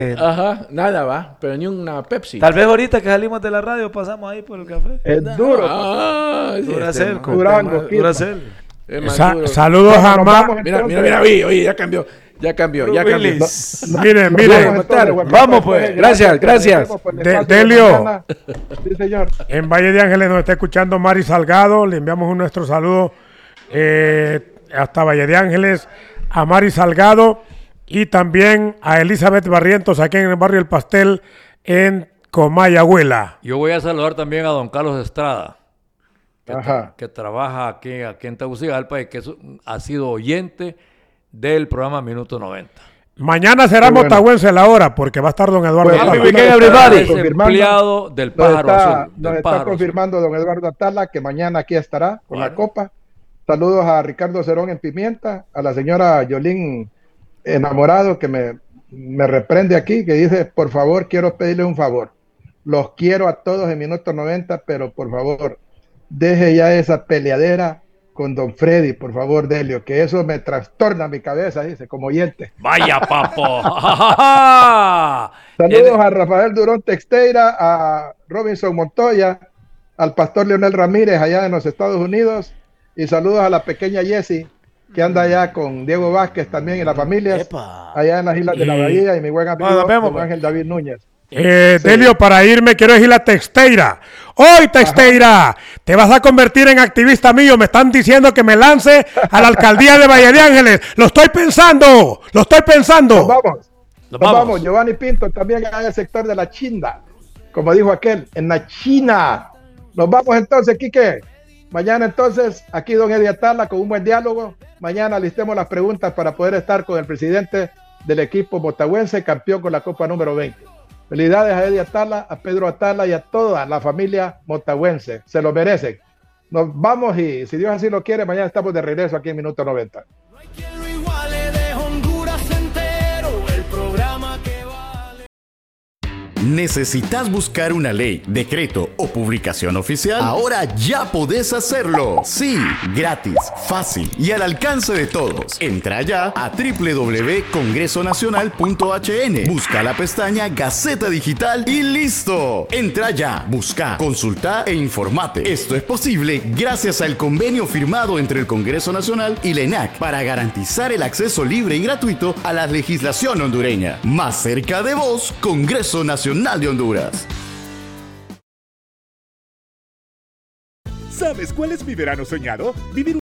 Ajá, nada va, pero ni una Pepsi. Tal vez ahorita que salimos de la radio pasamos ahí por el café. Es duro. Sí, Duracell, Durango, Duracell. Saludos a Mira, oye, ya cambió. Miren. Vamos pues, gracias. Delio. Sí, señor. En Valle de Ángeles nos está escuchando Mari Salgado. Le enviamos nuestro saludo hasta Valle de Ángeles a Mari Salgado y también a Elizabeth Barrientos aquí en el barrio El Pastel en Comayagüela. Yo voy a saludar también a don Carlos Estrada, Ajá. que trabaja aquí en Tegucigalpa y que ha sido oyente del programa Minuto 90. Mañana será Qué bueno. Motagüense la hora porque va a estar don Eduardo. Bueno, Atala. happy weekend, everybody. Es confirmando. empleado del Pájaro Azul. Nos está confirmando don Eduardo Atala que mañana aquí estará con la copa. Saludos a Ricardo Cerón en Pimienta, a la señora Yolín Enamorado que me reprende aquí, que dice, por favor, quiero pedirle un favor. Los quiero a todos en Minuto 90, pero por favor, deje ya esa peleadera con don Freddy, por favor, Delio, que eso me trastorna mi cabeza, dice, como oyente. Vaya, papo. Saludos a Rafael Durón Texteira, a Robinson Montoya, al pastor Leonel Ramírez allá en los Estados Unidos, y saludos a la pequeña Jessie, que anda allá con Diego Vázquez también y las familias, allá en las Islas de la Bahía, y mi buen amigo don Ángel David Núñez. Delio, para irme quiero decirle a Texteira. Hoy, Texteira, te vas a convertir en activista mío. Me están diciendo que me lance a la alcaldía de Valle de Ángeles. Lo estoy pensando. Nos vamos. Giovanni Pinto también en el sector de la Chinda, como dijo aquel, en la China. Nos vamos entonces, Quique. Mañana entonces, aquí don Eddie Atala con un buen diálogo. Mañana listemos las preguntas para poder estar con el presidente del equipo motagüense, campeón con la Copa número 20. Felicidades a Eddie Atala, a Pedro Atala y a toda la familia motagüense. Se lo merecen. Nos vamos y si Dios así lo quiere, mañana estamos de regreso aquí en Minuto 90. No hay quien lo iguale de Honduras entero, el programa que vale. ¿Necesitas buscar una ley, decreto o publicación oficial? Ahora ya podés hacerlo. Sí, gratis, fácil y al alcance de todos. Entra ya a www.congresonacional.hn. Busca la pestaña Gaceta Digital y listo. Entra ya, busca, consulta e informate. Esto es posible gracias al convenio firmado entre el Congreso Nacional y la ENAC para garantizar el acceso libre y gratuito a la legislación hondureña. Más cerca de vos, Congreso Nacional de Honduras. ¿Sabes cuál es mi verano soñado? Vivir